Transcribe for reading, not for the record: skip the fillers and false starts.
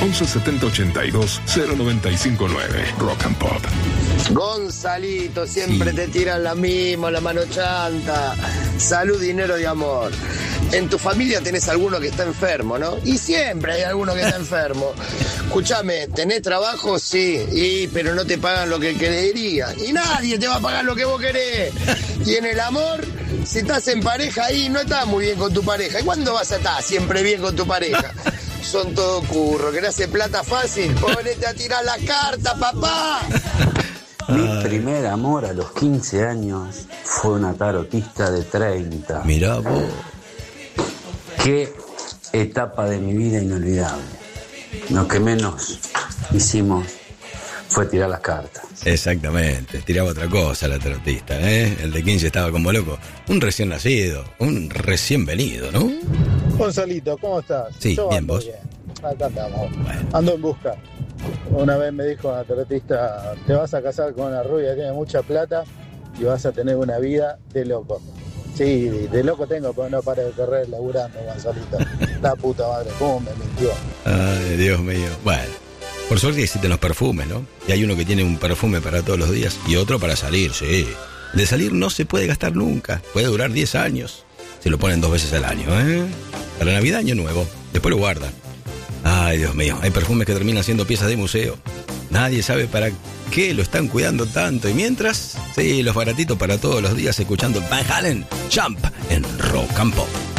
11 70 82 0959. Rock and Pop. Gonzalito, siempre te tiran la misma, la mano chanta. Salud, dinero y amor. En tu familia tenés alguno que está enfermo, ¿no? Y siempre hay alguno que está enfermo. Escúchame, ¿tenés trabajo? Sí, pero no te pagan lo que querería. Y nadie te va a pagar lo que vos querés. Y en el amor, si estás en pareja ahí, no estás muy bien con tu pareja. ¿Y cuándo vas a estar siempre bien con tu pareja? Son todo curro. ¿Querés hacer plata fácil? Ponete a tirar la carta, papá. Mi primer amor a los 15 años fue una tarotista de 30. Mirá vos. Qué etapa de mi vida inolvidable. Lo que menos hicimos fue tirar las cartas. Exactamente, tiraba otra cosa la tarotista, ¿eh? El de 15 estaba como loco. Un recién nacido, un recién venido, ¿no? Gonzalito, ¿cómo estás? Sí, Yo bien, ando ¿vos? bien. Acá andamos. Bueno. Ando en busca. Una vez me dijo una tarotista, te vas a casar con una rubia que tiene mucha plata y vas a tener una vida de loco. Sí, de loco tengo, pero no para de correr laburando, Gonzalito. La puta madre, cómo me mintió. Ay, Dios mío. Bueno, por suerte existen los perfumes, ¿no? Y hay uno que tiene un perfume para todos los días y otro para salir, sí. De salir no se puede gastar nunca. Puede durar 10 años. Se lo ponen 2 veces al año, ¿eh? Para Navidad, Año Nuevo. Después lo guardan. Ay, Dios mío. Hay perfumes que terminan siendo piezas de museo. Nadie sabe para qué lo están cuidando tanto. Y mientras, sí, los baratitos para todos los días escuchando Van Halen, Jump en Rock and Pop.